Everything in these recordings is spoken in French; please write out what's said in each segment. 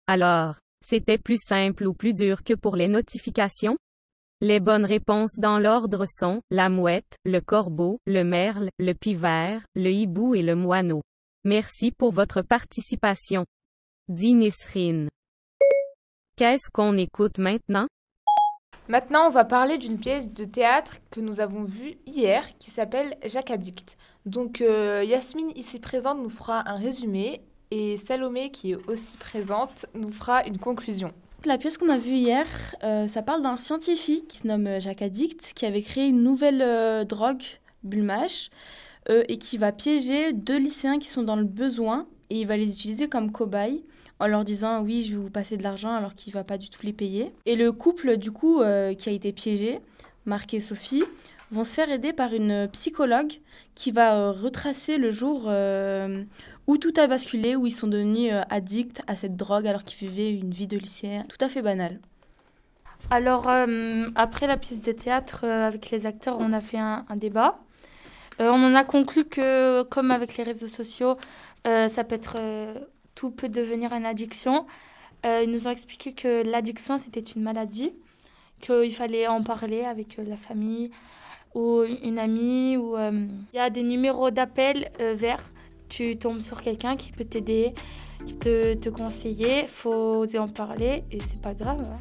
Alors, c'était plus simple ou plus dur que pour les notifications? Les bonnes réponses dans l'ordre sont la mouette, le corbeau, le merle, le pivert, le hibou et le moineau. Merci pour votre participation. Dit Nisrine. Qu'est-ce qu'on écoute maintenant? Maintenant, on va parler d'une pièce de théâtre que nous avons vue hier qui s'appelle Jacques Addict. Donc, Yasmine, ici présente, nous fera un résumé et Salomé, qui est aussi présente, nous fera une conclusion. La pièce qu'on a vue hier, ça parle d'un scientifique qui se nomme Jacques Addict, qui avait créé une nouvelle drogue, Bulmash, et qui va piéger 2 lycéens qui sont dans le besoin, et il va les utiliser comme cobayes, en leur disant oui, je vais vous passer de l'argent alors qu'il va pas du tout les payer. Et le couple, du coup, qui a été piégé, Marc et Sophie, vont se faire aider par une psychologue qui va retracer le jour où tout a basculé, où ils sont devenus addicts à cette drogue alors qu'ils vivaient une vie de lycéen tout à fait banale. Alors, après la pièce de théâtre, avec les acteurs, on a fait un débat. On en a conclu que, comme avec les réseaux sociaux, ça peut être, tout peut devenir une addiction. Ils nous ont expliqué que l'addiction, c'était une maladie, qu'il fallait en parler avec la famille ou une amie. Il y a des numéros d'appel verts. Tu tombes sur quelqu'un qui peut t'aider, qui peut te conseiller. Il faut oser en parler et c'est pas grave. Hein.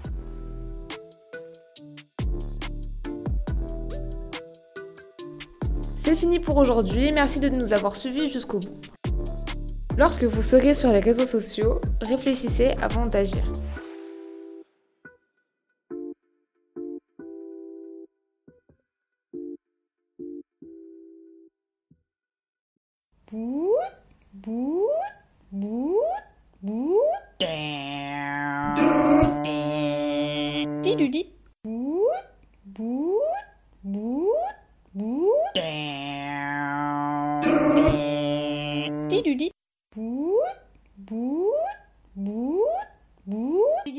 C'est fini pour aujourd'hui, merci de nous avoir suivis jusqu'au bout. Lorsque vous serez sur les réseaux sociaux, réfléchissez avant d'agir. Bout, bout, bout, bout. Tidudit. Bout, bout, bout, bout. Tidudit. Bout, bout, bout, bout.